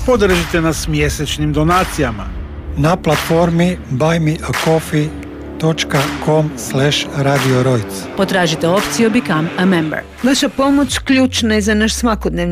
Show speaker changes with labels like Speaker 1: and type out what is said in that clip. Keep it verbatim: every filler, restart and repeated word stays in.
Speaker 1: Podržite nas mjesečnim donacijama
Speaker 2: na platformi buy me a coffee dot com slash radio rojc.
Speaker 3: Potražite opciju Become a Member.
Speaker 4: Vaša pomoć ključna je za naš svakodnevni